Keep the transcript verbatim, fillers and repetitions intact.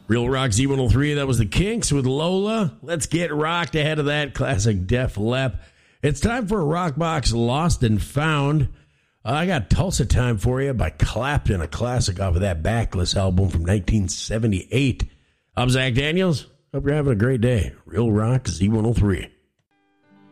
Real Rock Z one oh three, that was the Kinks with Lola. Let's get rocked ahead of that. Classic Def Lep. It's time for a Rock Box Lost and Found. Uh, I got Tulsa Time for you by Clapton, a classic off of that Backless album from nineteen seventy-eight. I'm Zach Daniels. Hope you're having a great day. Real Rock Z one oh three.